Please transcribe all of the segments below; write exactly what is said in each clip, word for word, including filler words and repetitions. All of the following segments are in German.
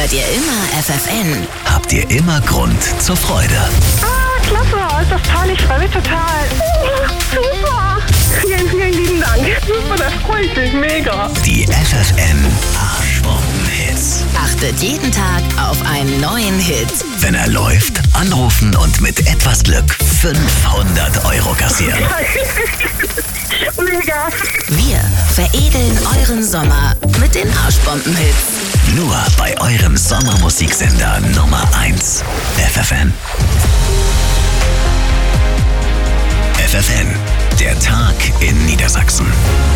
Hört ihr immer F F N? Habt ihr immer Grund zur Freude? Ah, klasse, ist das toll, ich freue mich total. Super. Vielen, vielen lieben Dank. Super, das freut mich mega. Die F F N Arschbomben-Hits. Achtet jeden Tag auf einen neuen Hit. Wenn er läuft, anrufen und mit etwas Glück fünfhundert Euro kassieren. Mega. Wir veredeln euren Sommer mit den Arschbomben-Hits. Nur bei eurem Sommermusiksender Nummer eins. F F N. F F N, der Tag in Niedersachsen.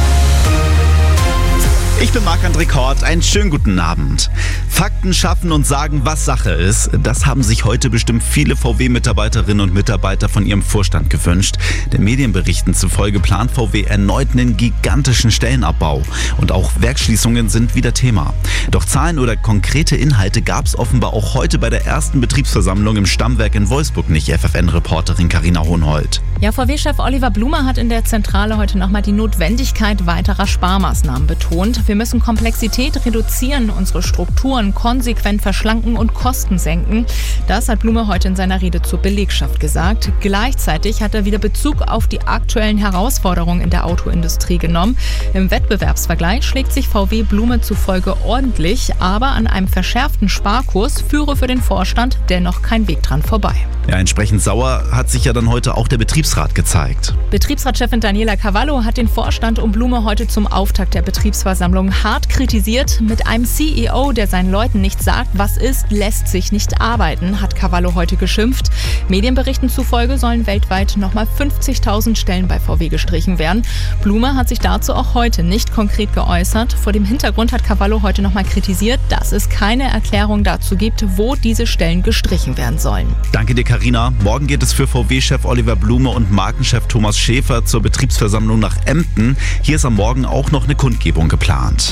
Ich bin Marc-André Kort, einen schönen guten Abend. Fakten schaffen und sagen, was Sache ist, das haben sich heute bestimmt viele V W-Mitarbeiterinnen und Mitarbeiter von ihrem Vorstand gewünscht. Den Medienberichten zufolge plant V W erneut einen gigantischen Stellenabbau. Und auch Werksschließungen sind wieder Thema. Doch Zahlen oder konkrete Inhalte gab es offenbar auch heute bei der ersten Betriebsversammlung im Stammwerk in Wolfsburg nicht, F F N-Reporterin Carina Hohenhold. Ja, V W-Chef Oliver Blume hat in der Zentrale heute nochmal die Notwendigkeit weiterer Sparmaßnahmen betont. Wir müssen Komplexität reduzieren, unsere Strukturen konsequent verschlanken und Kosten senken. Das hat Blume heute in seiner Rede zur Belegschaft gesagt. Gleichzeitig hat er wieder Bezug auf die aktuellen Herausforderungen in der Autoindustrie genommen. Im Wettbewerbsvergleich schlägt sich V W Blume zufolge ordentlich, aber an einem verschärften Sparkurs führe für den Vorstand dennoch kein Weg dran vorbei. Ja, entsprechend sauer hat sich ja dann heute auch der Betriebsrat gezeigt. Betriebsratschefin Daniela Cavallo hat den Vorstand um Blume heute zum Auftakt der Betriebsversammlung hart kritisiert. Mit einem C E O, der seinen Leuten nicht sagt, was ist, lässt sich nicht arbeiten, hat Cavallo heute geschimpft. Medienberichten zufolge sollen weltweit nochmal fünfzigtausend Stellen bei V W gestrichen werden. Blume hat sich dazu auch heute nicht konkret geäußert. Vor dem Hintergrund hat Cavallo heute nochmal kritisiert, dass es keine Erklärung dazu gibt, wo diese Stellen gestrichen werden sollen. Danke dir, Carina. Morgen geht es für V W-Chef Oliver Blume und Markenchef Thomas Schäfer zur Betriebsversammlung nach Emden. Hier ist am Morgen auch noch eine Kundgebung geplant.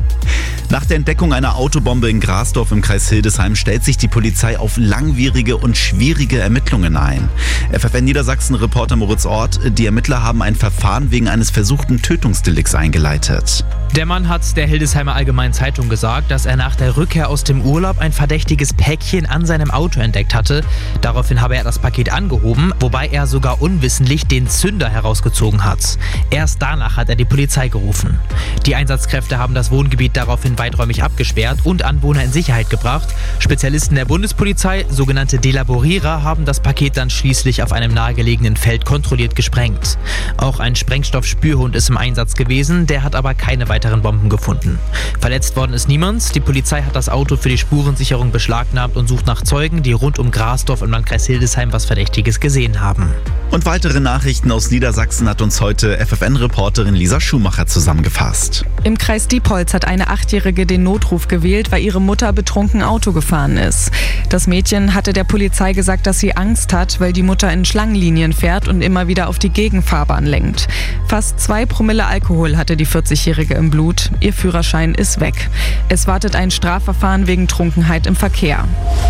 Nach der Entdeckung einer Autobombe in Grasdorf im Kreis Hildesheim stellt sich die Polizei auf langwierige und schwierige Ermittlungen ein. F F N Niedersachsen-Reporter Moritz Ort, die Ermittler haben ein Verfahren wegen eines versuchten Tötungsdelikts eingeleitet. Der Mann hat der Hildesheimer Allgemeinen Zeitung gesagt, dass er nach der Rückkehr aus dem Urlaub ein verdächtiges Päckchen an seinem Auto entdeckt hatte. Daraufhin habe er das Paket angehoben, wobei er sogar unwissentlich den Zünder herausgezogen hat. Erst danach hat er die Polizei gerufen. Die Einsatzkräfte haben das Wohngebiet daraufhin weiträumig abgesperrt und Anwohner in Sicherheit gebracht. Spezialisten der Bundespolizei, sogenannte Delaborierer, haben das Paket dann schließlich auf einem nahegelegenen Feld kontrolliert gesprengt. Auch ein Sprengstoffspürhund ist im Einsatz gewesen, der hat aber keine weiteren Bomben gefunden. Verletzt worden ist niemand. Die Polizei hat das Auto für die Spurensicherung beschlagnahmt und sucht nach Zeugen, die rund um Grasdorf im Landkreis Hildesheim was Verdächtiges gesehen haben. Und weitere Nachrichten aus Niedersachsen hat uns heute F F N-Reporterin Lisa Schumacher zusammengefasst. Im Kreis Diepholz hat eine Achtjährige den Notruf gewählt, weil ihre Mutter betrunken Auto gefahren ist. Das Mädchen hatte der Polizei gesagt, dass sie Angst hat, weil die Mutter in Schlangenlinien fährt und immer wieder auf die Gegenfahrbahn lenkt. Fast zwei Promille Alkohol hatte die vierzigjährige im Blut. Ihr Führerschein ist weg. Es wartet ein Strafverfahren wegen Trunkenheit im Verkehr.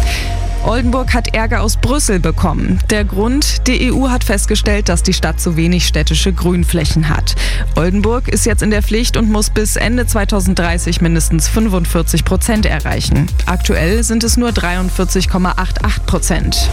Oldenburg hat Ärger aus Brüssel bekommen. Der Grund: Die E U hat festgestellt, dass die Stadt zu wenig städtische Grünflächen hat. Oldenburg ist jetzt in der Pflicht und muss bis Ende zweitausenddreißig mindestens fünfundvierzig Prozent erreichen. Aktuell sind es nur dreiundvierzig Komma achtundachtzig Prozent.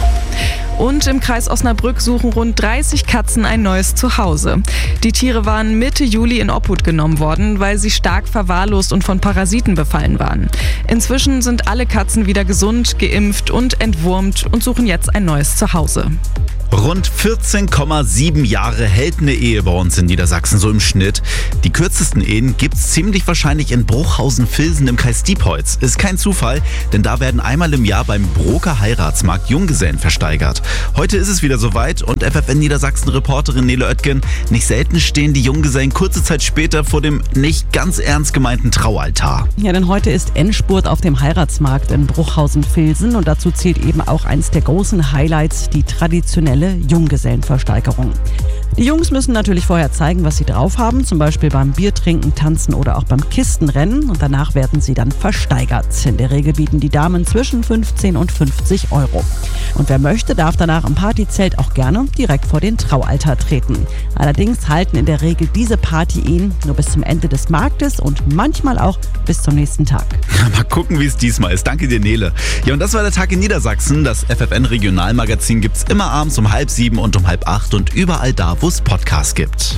Und im Kreis Osnabrück suchen rund dreißig Katzen ein neues Zuhause. Die Tiere waren Mitte Juli in Obhut genommen worden, weil sie stark verwahrlost und von Parasiten befallen waren. Inzwischen sind alle Katzen wieder gesund, geimpft und entwurmt und suchen jetzt ein neues Zuhause. Rund vierzehn Komma sieben Jahre hält eine Ehe bei uns in Niedersachsen, so im Schnitt. Die kürzesten Ehen gibt's ziemlich wahrscheinlich in Bruchhausen-Vilsen im Kreis Diepholz. Ist kein Zufall, denn da werden einmal im Jahr beim Broker Heiratsmarkt Junggesellen versteigert. Heute ist es wieder soweit und F F N Niedersachsen-Reporterin Nele Oetgen, nicht selten stehen die Junggesellen kurze Zeit später vor dem nicht ganz ernst gemeinten Traualtar. Ja, denn heute ist Endspurt auf dem Heiratsmarkt in Bruchhausen-Vilsen und dazu zählt eben auch eins der großen Highlights, die traditionelle virtuelle Junggesellenversteigerung. Die Jungs müssen natürlich vorher zeigen, was sie drauf haben, zum Beispiel beim Biertrinken, Tanzen oder auch beim Kistenrennen, und danach werden sie dann versteigert. In der Regel bieten die Damen zwischen fünfzehn und fünfzig Euro. Und wer möchte, darf danach im Partyzelt auch gerne direkt vor den Traualtar treten. Allerdings halten in der Regel diese Party-Ehen nur bis zum Ende des Marktes und manchmal auch bis zum nächsten Tag. Mal gucken, wie es diesmal ist. Danke dir, Nele. Ja, und das war der Tag in Niedersachsen. Das F F N-Regionalmagazin gibt's immer abends um halb sieben und um halb acht und überall da, wo es Podcasts gibt.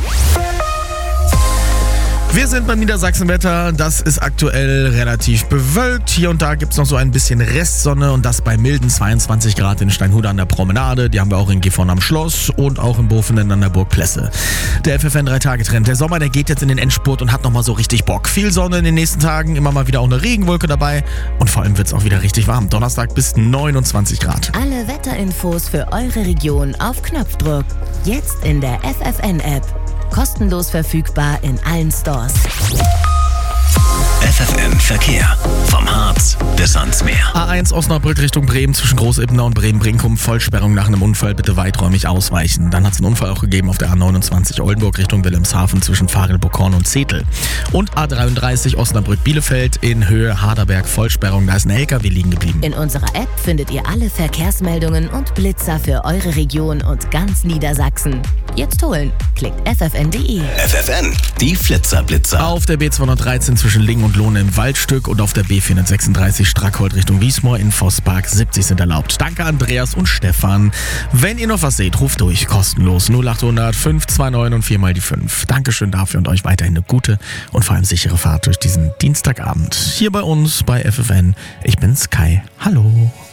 Wir sind beim Niedersachsenwetter. Das ist aktuell relativ bewölkt. Hier und da gibt es noch so ein bisschen Restsonne und das bei milden zweiundzwanzig Grad in Steinhude an der Promenade. Die haben wir auch in Gifhorn am Schloss und auch in Bofenen an der Burg Plesse. Der F F N drei Tage Trend. Der Sommer, der geht jetzt in den Endspurt und hat nochmal so richtig Bock. Viel Sonne in den nächsten Tagen, immer mal wieder auch eine Regenwolke dabei und vor allem wird es auch wieder richtig warm. Donnerstag bis neunundzwanzig Grad. Alle Wetterinfos für eure Region auf Knopfdruck. Jetzt in der F F N-App. Kostenlos verfügbar in allen Stores. F F N Verkehr. Vom Harz bis ans Meer. A eins Osnabrück Richtung Bremen zwischen Großibbenau und Bremen-Brinkum. Vollsperrung nach einem Unfall, bitte weiträumig ausweichen. Dann hat es einen Unfall auch gegeben auf der A neunundzwanzig Oldenburg Richtung Wilhelmshaven zwischen Farel-Burgkorn und Zetel. Und A dreiunddreißig Osnabrück-Bielefeld in Höhe Haderberg. Vollsperrung, da ist ein L K W liegen geblieben. In unserer App findet ihr alle Verkehrsmeldungen und Blitzer für eure Region und ganz Niedersachsen. Jetzt holen. Klickt f f n punkt d e. F F N, die Flitzer-Blitzer. Auf der B zweihundertdreizehn zwischen Lingen und Lohne im Waldstück und auf der B vierhundertsechsunddreißig Strackholt Richtung Wiesmoor in Vosspark siebzig sind erlaubt. Danke Andreas und Stefan. Wenn ihr noch was seht, ruft durch. Kostenlos null achthundert fünf zwei neun und vier mal die fünf. Dankeschön dafür und euch weiterhin eine gute und vor allem sichere Fahrt durch diesen Dienstagabend. Hier bei uns bei F F N. Ich bin's Kai. Hallo.